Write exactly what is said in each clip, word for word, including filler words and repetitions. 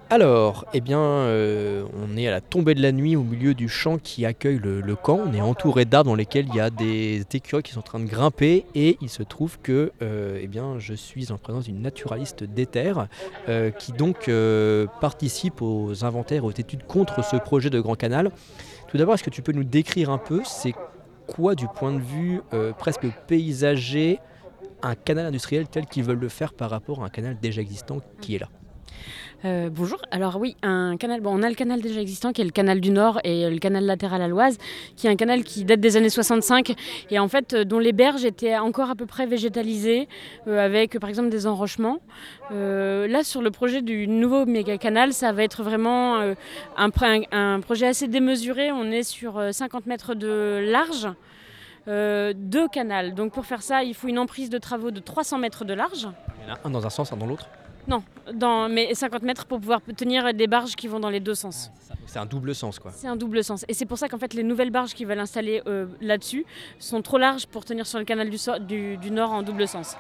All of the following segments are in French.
Alors, eh bien, euh, on est à la tombée de la nuit au milieu du champ qui accueille le, le camp. On est entouré d'arbres dans lesquels il y a des écureuils qui sont en train de grimper. Et il se trouve que euh, eh bien, je suis en présence d'une naturaliste d'éther euh, qui donc euh, participe aux inventaires, aux études contre ce projet de Grand Canal. Tout d'abord, est-ce que tu peux nous décrire un peu, c'est quoi du point de vue euh, presque paysager, un canal industriel tel qu'ils veulent le faire par rapport à un canal déjà existant qui est là? Euh, bonjour, alors oui, un canal, bon, on a le canal déjà existant qui est le canal du Nord et le canal latéral à l'Oise, qui est un canal qui date des années soixante-cinq et en fait euh, dont les berges étaient encore à peu près végétalisées euh, avec euh, par exemple des enrochements. Euh, là sur le projet du nouveau méga canal, ça va être vraiment euh, un, un, un projet assez démesuré, on est sur euh, cinquante mètres de large. Euh, deux canals. Donc pour faire ça, il faut une emprise de travaux de trois cents mètres de large. Il y en a un dans un sens, un dans l'autre? Non, dans, mais cinquante mètres pour pouvoir tenir des barges qui vont dans les deux sens. C'est un double sens, quoi. C'est un double sens. Et c'est pour ça qu'en fait les nouvelles barges qu'ils veulent installer euh, là-dessus sont trop larges pour tenir sur le canal du, so- du, du Nord en double sens.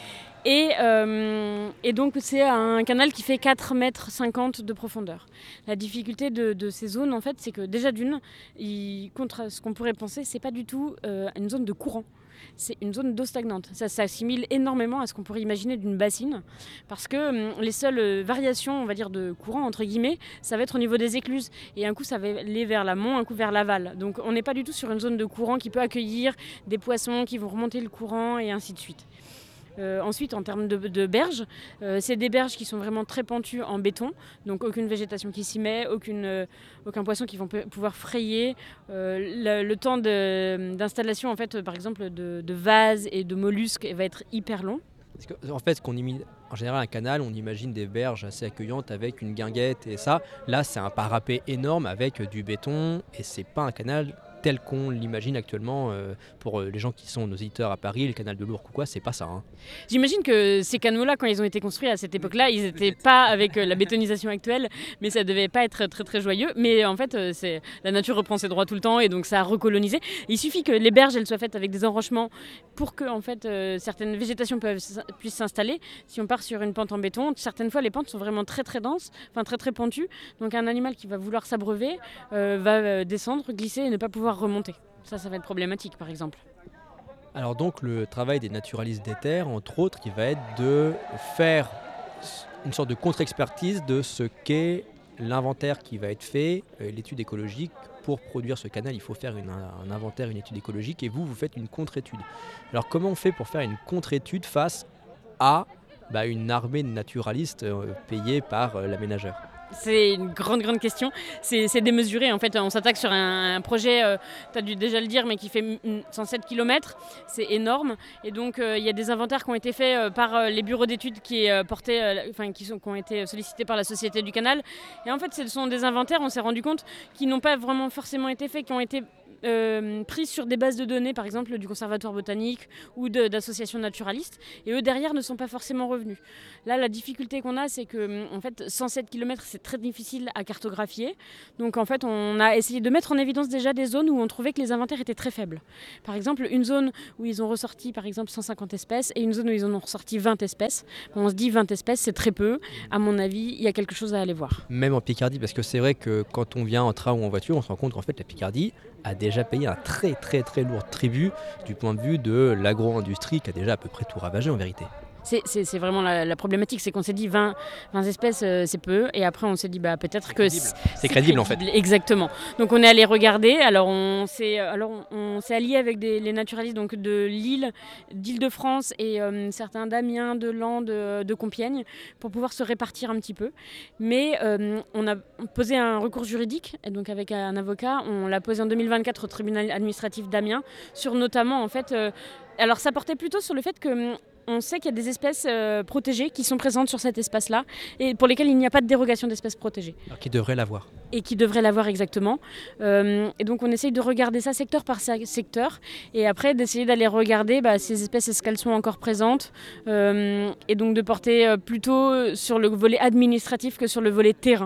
Et, euh, et donc c'est un canal qui fait quatre mètres cinquante de profondeur. La difficulté de, de ces zones, en fait, c'est que déjà d'une, il, contre ce qu'on pourrait penser, c'est pas du tout euh, une zone de courant. C'est une zone d'eau stagnante. Ça s'assimile énormément à ce qu'on pourrait imaginer d'une bassine, parce que hum, les seules variations, on va dire, de courant, entre guillemets, ça va être au niveau des écluses. Et un coup, ça va aller vers l'amont, un coup vers l'aval. Donc on n'est pas du tout sur une zone de courant qui peut accueillir des poissons qui vont remonter le courant et ainsi de suite. Euh, ensuite, en termes de, de berges, euh, c'est des berges qui sont vraiment très pentues en béton, donc aucune végétation qui s'y met, aucune, euh, aucun poisson qui vont p- pouvoir frayer. Euh, le, le temps de, d'installation, en fait, par exemple, de, de vases et de mollusques va être hyper long. Parce que, en fait, qu'on imite, en général, un canal, on imagine des berges assez accueillantes avec une guinguette et ça. Là, c'est un parapet énorme avec du béton et c'est pas un canal tel qu'on l'imagine actuellement euh, pour les gens qui sont nos éditeurs à Paris, le canal de l'Ourcq ou quoi, c'est pas ça. Hein. J'imagine que ces canaux-là, quand ils ont été construits à cette époque-là, ils n'étaient pas avec la bétonisation actuelle, mais ça devait pas être très très joyeux. Mais en fait, c'est, la nature reprend ses droits tout le temps et donc ça a recolonisé. Il suffit que les berges elles soient faites avec des enrochements pour que en fait, euh, certaines végétations peuvent, puissent s'installer. Si on part sur une pente en béton, certaines fois les pentes sont vraiment très très denses, enfin très très pentues. Donc un animal qui va vouloir s'abreuver euh, va descendre, glisser et ne pas pouvoir remonter. Ça, ça va être problématique par exemple. Alors donc le travail des naturalistes d'éther, entre autres, qui va être de faire une sorte de contre-expertise de ce qu'est l'inventaire qui va être fait, euh, l'étude écologique. Pour produire ce canal, il faut faire une, un inventaire, une étude écologique, et vous, vous faites une contre-étude. Alors comment on fait pour faire une contre-étude face à bah, une armée de naturalistes euh, payés par euh, l'aménageur? C'est une grande, grande question. C'est, c'est démesuré. En fait, on s'attaque sur un, un projet, euh, tu as dû déjà le dire, mais qui fait cent sept kilomètres. C'est énorme. Et donc, il euh, y a des inventaires qui ont été faits euh, par euh, les bureaux d'études qui, euh, portaient, euh, enfin, qui, sont, qui ont été sollicités par la Société du Canal. Et en fait, ce sont des inventaires, on s'est rendu compte, qui n'ont pas vraiment forcément été faits, qui ont été Euh, prises sur des bases de données, par exemple du Conservatoire botanique ou de, d'associations naturalistes, et eux derrière ne sont pas forcément revenus. Là, la difficulté qu'on a, c'est que en fait, cent sept kilomètres, c'est très difficile à cartographier. Donc en fait, on a essayé de mettre en évidence déjà des zones où on trouvait que les inventaires étaient très faibles. Par exemple, une zone où ils ont ressorti par exemple cent cinquante espèces et une zone où ils en ont ressorti vingt espèces. Bon, on se dit vingt espèces, c'est très peu. À mon avis, il y a quelque chose à aller voir. Même en Picardie, parce que c'est vrai que quand on vient en train ou en voiture, on se rend compte qu'en fait la Picardie a déjà payé un très très très lourd tribut du point de vue de l'agro-industrie qui a déjà à peu près tout ravagé en vérité. C'est, c'est, c'est vraiment la, la problématique, c'est qu'on s'est dit vingt, vingt espèces, euh, c'est peu, et après on s'est dit bah, peut-être que c'est, c'est, c'est crédible, crédible en fait. Exactement. Donc on est allé regarder, alors on s'est, alors on, on s'est allié avec des, les naturalistes donc de Lille, d'Île-de-France et euh, certains d'Amiens, de Laon, de, de Compiègne, pour pouvoir se répartir un petit peu. Mais euh, on a posé un recours juridique, et donc avec un avocat, on l'a posé en deux mille vingt-quatre au tribunal administratif d'Amiens, sur notamment en fait, euh, alors ça portait plutôt sur le fait que on sait qu'il y a des espèces euh, protégées qui sont présentes sur cet espace-là et pour lesquelles il n'y a pas de dérogation d'espèces protégées. Alors qui devraient l'avoir. Et qui devraient l'avoir exactement. Euh, et donc on essaye de regarder ça secteur par secteur et après d'essayer d'aller regarder bah, ces espèces, est-ce qu'elles sont encore présentes euh, et donc de porter plutôt sur le volet administratif que sur le volet terrain.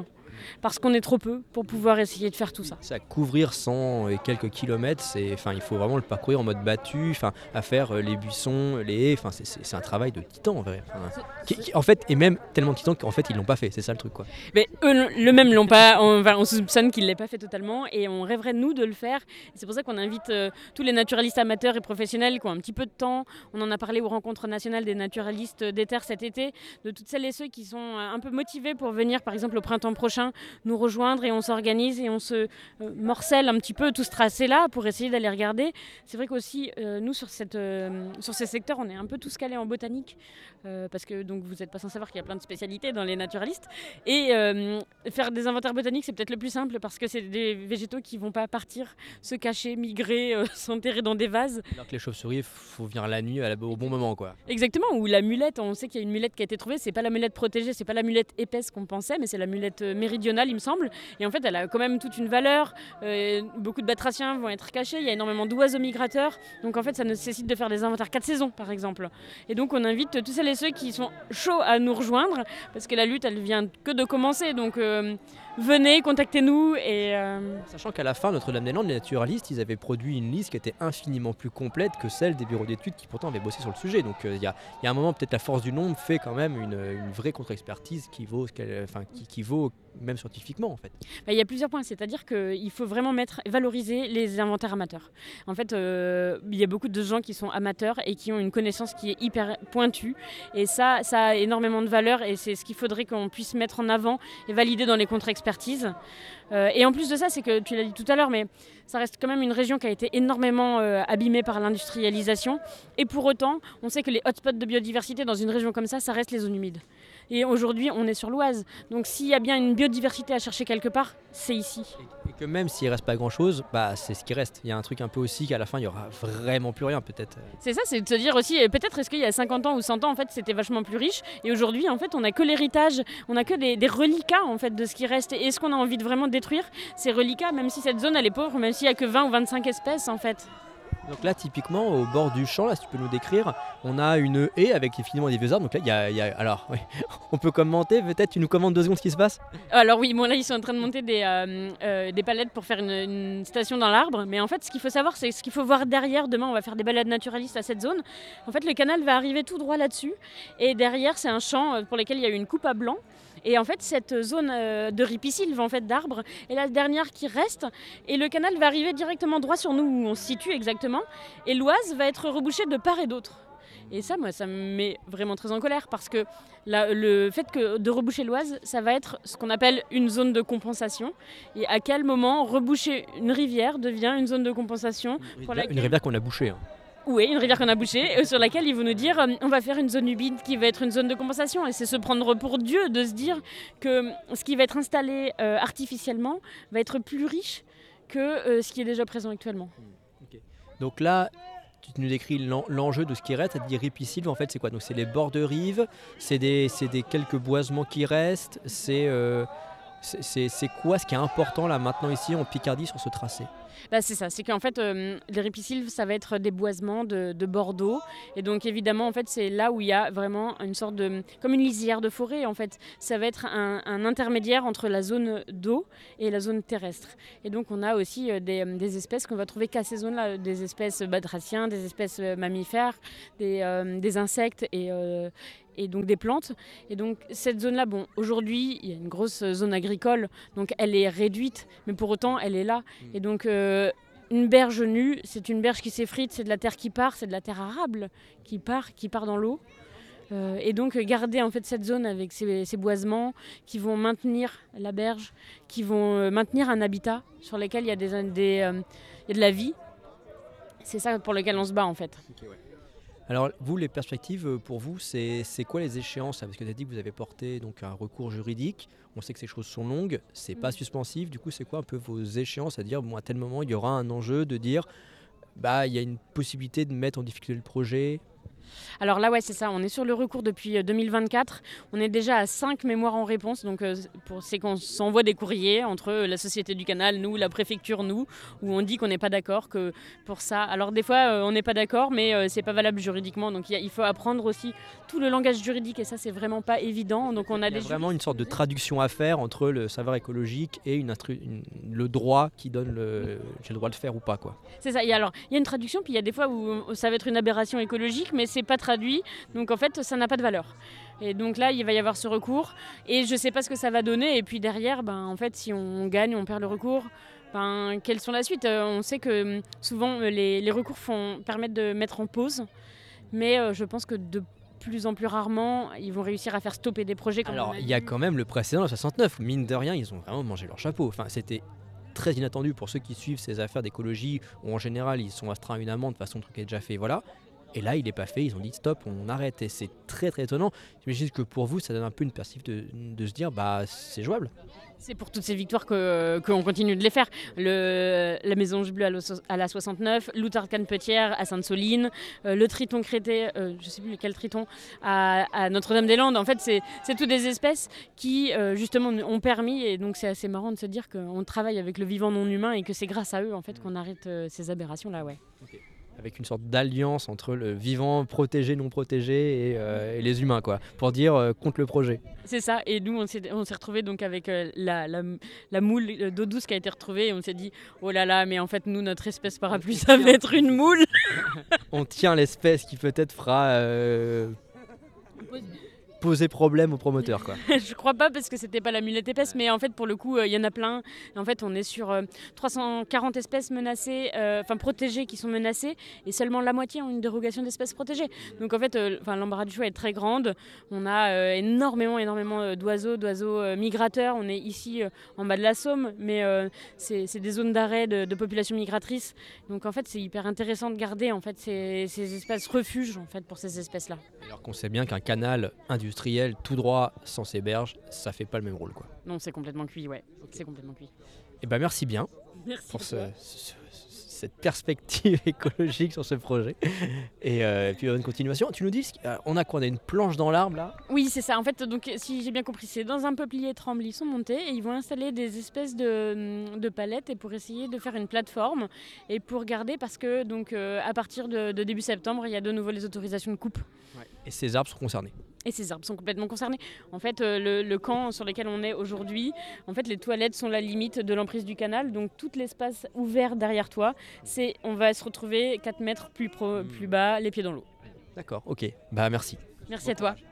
parce qu'on est trop peu pour pouvoir essayer de faire tout ça. Ça, couvrir cent et quelques kilomètres, c'est, enfin, il faut vraiment le parcourir en mode battu, enfin, à faire euh, les buissons, les haies, enfin, c'est, c'est, c'est un travail de titan en vrai. Enfin, qui, qui, en fait, et même tellement titan qu'en fait ils l'ont pas fait, c'est ça le truc quoi. Mais eux, le même l'ont pas, on, enfin, on soupçonne qu'ils l'aient pas fait totalement et on rêverait nous de le faire. Et c'est pour ça qu'on invite euh, tous les naturalistes amateurs et professionnels qui ont un petit peu de temps. On en a parlé aux rencontres nationales des naturalistes des terres cet été, de toutes celles et ceux qui sont un peu motivés pour venir par exemple au printemps prochain nous rejoindre et on s'organise et on se euh, morcelle un petit peu tout ce tracé là pour essayer d'aller regarder. C'est vrai qu'aussi euh, nous sur, cette, euh, sur ces secteurs on est un peu tous calés en botanique euh, parce que donc vous n'êtes pas sans savoir qu'il y a plein de spécialités dans les naturalistes et euh, faire des inventaires botaniques c'est peut-être le plus simple parce que c'est des végétaux qui vont pas partir, se cacher, migrer, euh, s'enterrer dans des vases. Alors que les chauves-souris, il faut venir la nuit à la, au bon moment quoi. Exactement, ou la mulette, on sait qu'il y a une mulette qui a été trouvée, c'est pas la mulette protégée, c'est pas la mulette épaisse qu'on pensait, mais c'est la mulette méridionale il me semble, et en fait elle a quand même toute une valeur, euh, beaucoup de batraciens vont être cachés, il y a énormément d'oiseaux migrateurs, donc en fait ça nécessite de faire des inventaires quatre saisons par exemple. Et donc on invite tous celles et ceux qui sont chauds à nous rejoindre, parce que la lutte elle vient que de commencer, donc euh, venez, contactez-nous. Et euh... Sachant qu'à la fin, Notre-Dame-des-Landes, les naturalistes, ils avaient produit une liste qui était infiniment plus complète que celle des bureaux d'études qui pourtant avaient bossé sur le sujet. Donc il euh, y, y a un moment, peut-être la force du nombre fait quand même une, une vraie contre-expertise qui vaut, enfin, qui, qui vaut même scientifiquement en fait. Il y a plusieurs points, c'est-à-dire qu'il faut vraiment mettre, valoriser les inventaires amateurs. En fait, euh, il y a beaucoup de gens qui sont amateurs et qui ont une connaissance qui est hyper pointue. Et ça, ça a énormément de valeur et c'est ce qu'il faudrait qu'on puisse mettre en avant et valider dans les contre-expertises. Euh, et en plus de ça, c'est que tu l'as dit tout à l'heure, mais ça reste quand même une région qui a été énormément euh, abîmée par l'industrialisation. Et pour autant, on sait que les hotspots de biodiversité dans une région comme ça, ça reste les zones humides. Et aujourd'hui, on est sur l'Oise. Donc s'il y a bien une biodiversité à chercher quelque part, c'est ici. Et, et que même s'il ne reste pas grand-chose, bah, c'est ce qui reste. Il y a un truc un peu aussi qu'à la fin, il n'y aura vraiment plus rien peut-être. C'est ça, c'est de se dire aussi, peut-être est-ce qu'il y a cinquante ans ou cent ans, en fait, c'était vachement plus riche. Et aujourd'hui, en fait, on n'a que l'héritage, on n'a que des, des reliquats en fait, de ce qui reste. Et est-ce qu'on a envie de vraiment détruire ces reliquats, même si cette zone, elle est pauvre, même s'il n'y a que vingt ou vingt-cinq espèces en fait. Donc là, typiquement, au bord du champ, là, si tu peux nous décrire, on a une haie avec finalement des vieux arbres. Donc là, il y a, y a alors, oui, on peut commenter. Peut-être tu nous commandes deux secondes ce qui se passe. Alors oui, bon là, ils sont en train de monter des, euh, euh, des palettes pour faire une, une station dans l'arbre. Mais en fait, ce qu'il faut savoir, c'est ce qu'il faut voir derrière. Demain, on va faire des balades naturalistes à cette zone. En fait, le canal va arriver tout droit là-dessus. Et derrière, c'est un champ pour lequel il y a eu une coupe à blanc. Et en fait, cette zone de ripisylve, en fait, d'arbres, est la dernière qui reste. Et le canal va arriver directement droit sur nous, où on se situe exactement. Et l'Oise va être rebouchée de part et d'autre. Et ça, moi, ça me met vraiment très en colère, parce que la, le fait que de reboucher l'Oise, ça va être ce qu'on appelle une zone de compensation. Et à quel moment reboucher une rivière devient une zone de compensation Une, pour rivière, laquelle... une rivière qu'on a bouchée. Hein. Oui, une rivière qu'on a bouchée, euh, sur laquelle ils vont nous dire euh, on va faire une zone humide qui va être une zone de compensation. Et c'est se prendre pour Dieu de se dire que ce qui va être installé euh, artificiellement va être plus riche que euh, ce qui est déjà présent actuellement. Okay. Donc là, tu nous décris l'en, l'enjeu de ce qui reste, c'est-à-dire ripisylve, en fait, c'est quoi? Donc c'est les bords de rive, c'est des, c'est des quelques boisements qui restent, c'est, euh, c'est, c'est, c'est quoi ce qui est important là maintenant ici en Picardie sur ce tracé? Bah, c'est ça, c'est qu'en fait, euh, les ripisylves, ça va être des boisements de, de bord d'eau. Et donc, évidemment, en fait, c'est là où il y a vraiment une sorte de... comme une lisière de forêt, en fait. Ça va être un, un intermédiaire entre la zone d'eau et la zone terrestre. Et donc, on a aussi euh, des, des espèces qu'on va trouver qu'à ces zones-là. Des espèces batraciens, des espèces mammifères, des, euh, des insectes et... Euh, et donc des plantes. Et donc cette zone-là, bon, aujourd'hui, il y a une grosse zone agricole, donc elle est réduite, mais pour autant, elle est là. Et donc euh, une berge nue, c'est une berge qui s'effrite, c'est de la terre qui part, c'est de la terre arable qui part, qui part dans l'eau. Euh, et donc garder en fait cette zone avec ces, ces boisements qui vont maintenir la berge, qui vont euh, maintenir un habitat sur lequel il y a, des, des, euh, il y a de la vie. C'est ça pour lequel on se bat en fait. Okay, ouais. Alors vous, les perspectives pour vous, c'est, c'est quoi les échéances? Parce que tu as dit que vous avez porté donc, un recours juridique, on sait que ces choses sont longues, c'est mmh. pas suspensif, du coup c'est quoi un peu vos échéances? À dire, bon, à tel moment il y aura un enjeu de dire, bah il y a une possibilité de mettre en difficulté le projet, Alors là, ouais, c'est ça. On est sur le recours depuis deux mille vingt-quatre. On est déjà à cinq mémoires en réponse. Donc, euh, pour, c'est qu'on s'envoie des courriers entre la Société du Canal, nous, la préfecture, nous, où on dit qu'on n'est pas d'accord que pour ça. Alors, des fois, euh, on n'est pas d'accord, mais euh, c'est pas valable juridiquement. Donc, il faut apprendre aussi tout le langage juridique et ça, c'est vraiment pas évident. Donc, on a Il y a des vraiment une sorte de traduction à faire entre le savoir écologique et une instru- une- le droit qui donne le j'ai le droit de faire ou pas, quoi. C'est ça. Et alors, il y a une traduction, puis il y a des fois où ça va être une aberration écologique, mais c'est pas traduit. Donc, en fait, ça n'a pas de valeur. Et donc là, il va y avoir ce recours. Et je sais pas ce que ça va donner. Et puis derrière, ben, en fait, si on gagne, on perd le recours. Ben, quelles sont la suite ? euh, On sait que souvent, les, les recours font, permettent de mettre en pause. Mais euh, je pense que de plus en plus rarement, ils vont réussir à faire stopper des projets. Comme Alors, il y a quand même le précédent, le soixante-neuf. Mine de rien, ils ont vraiment mangé leur chapeau. Enfin, c'était très inattendu pour ceux qui suivent ces affaires d'écologie, où en général, ils sont astreints à une amende, de toute façon, le truc est déjà fait, voilà. Et là, il n'est pas fait, ils ont dit stop, on arrête. Et c'est très très étonnant. J'imagine que pour vous, ça donne un peu une perspective de, de se dire, bah c'est jouable. C'est pour toutes ces victoires que, qu'on continue de les faire. Le, la Mésange Bleue à, l'o- à la soixante-neuf, l'Outarcane-Petière à Sainte-Soline, euh, le Triton crété, euh, je ne sais plus lequel Triton, à, à Notre-Dame-des-Landes. En fait, c'est, c'est toutes des espèces qui, euh, justement, ont permis, et donc c'est assez marrant de se dire qu'on travaille avec le vivant non humain et que c'est grâce à eux, en fait, qu'on arrête euh, ces aberrations-là, ouais. Okay. Avec une sorte d'alliance entre le vivant protégé, non protégé et, euh, et les humains, quoi, pour dire euh, contre le projet. C'est ça, et nous on s'est, on s'est retrouvés donc avec euh, la, la, la moule d'eau douce qui a été retrouvée et on s'est dit oh là là, mais en fait nous notre espèce parapluie ça va être une moule. On tient l'espèce qui peut-être fera euh, poser problème aux promoteurs, quoi. Je crois pas parce que c'était pas la mulette épaisse, mais en fait pour le coup il euh, y en a plein. En fait on est sur euh, trois cent quarante espèces menacées, enfin euh, protégées qui sont menacées, et seulement la moitié ont une dérogation d'espèces protégées. Donc en fait euh, l'embarras du choix est très grande. On a euh, énormément énormément d'oiseaux, d'oiseaux euh, migrateurs. On est ici euh, en bas de la Somme, mais euh, c'est, c'est des zones d'arrêt de, de populations migratrices. Donc en fait c'est hyper intéressant de garder en fait ces, ces espaces refuges en fait pour ces espèces-là. Alors qu'on sait bien qu'un canal industriel tout droit sans ces berges, ça fait pas le même rôle, quoi. Non, c'est complètement cuit, ouais. C'est complètement cuit. Et ben merci bien merci pour ce, ce, cette perspective écologique sur ce projet. Et, euh, et puis bonne continuation. Tu nous dis, on a quoi ? On a une planche dans l'arbre là ? Oui, c'est ça. En fait, donc si j'ai bien compris, c'est dans un peuplier tremble, ils sont montés et ils vont installer des espèces de, de palettes et pour essayer de faire une plateforme et pour garder parce que donc euh, à partir de, de début septembre, il y a de nouveau les autorisations de coupe. Ouais. Et ces arbres sont concernés. Et ces arbres sont complètement concernés. En fait, euh, le, le camp sur lequel on est aujourd'hui, en fait, les toilettes sont la limite de l'emprise du canal. Donc, tout l'espace ouvert derrière toi, c'est, on va se retrouver quatre mètres plus, pro, plus bas, les pieds dans l'eau. D'accord, ok. Bah, merci. Merci à toi.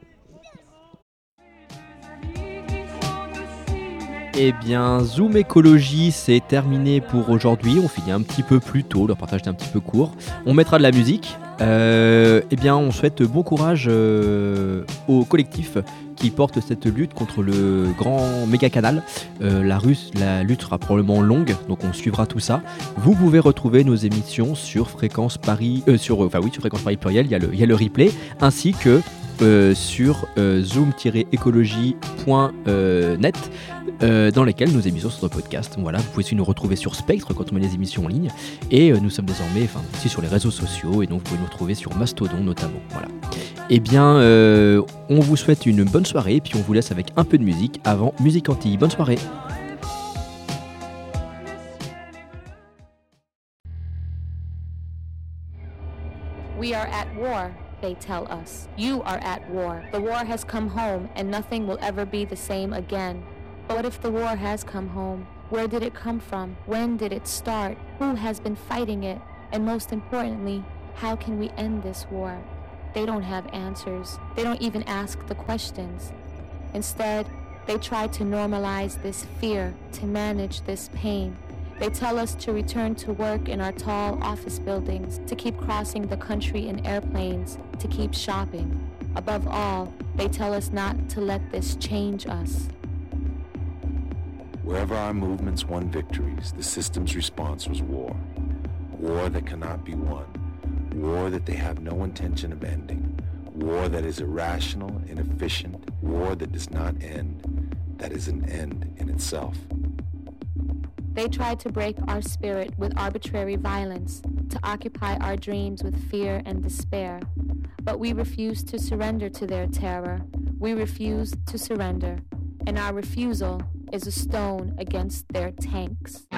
Eh bien, Zoom Écologie, c'est terminé pour aujourd'hui. On finit un petit peu plus tôt, le reportage est un petit peu court. On mettra de la musique. Euh, eh bien, on souhaite bon courage euh, au collectif qui porte cette lutte contre le grand méga canal. Euh, la, russe, la lutte sera probablement longue, donc on suivra tout ça. Vous pouvez retrouver nos émissions sur Fréquence Paris, euh, sur, enfin oui, sur Fréquence Paris Pluriel. Il y a le, il y a le replay, ainsi que Euh, sur euh, zoom tiret écologie point net euh, dans lesquelles nos émissions sont en podcast. Voilà, vous pouvez aussi nous retrouver sur Spectre quand on met les émissions en ligne et euh, nous sommes désormais enfin, aussi sur les réseaux sociaux et donc vous pouvez nous retrouver sur Mastodon notamment. Voilà. Eh bien, euh, on vous souhaite une bonne soirée et puis on vous laisse avec un peu de musique avant Musique Antilles. Bonne soirée. We are at war. They tell us. You are at war. The war has come home, and nothing will ever be the same again. But what if the war has come home? Where did it come from? When did it start? Who has been fighting it? And most importantly, how can we end this war? They don't have answers. They don't even ask the questions. Instead, they try to normalize this fear, to manage this pain. They tell us to return to work in our tall office buildings, to keep crossing the country in airplanes, to keep shopping. Above all, they tell us not to let this change us. Wherever our movements won victories, the system's response was war. War that cannot be won. War that they have no intention of ending. War that is irrational, inefficient. War that does not end, that is an end in itself. They tried to break our spirit with arbitrary violence, to occupy our dreams with fear and despair. But we refuse to surrender to their terror. We refuse to surrender. And our refusal is a stone against their tanks.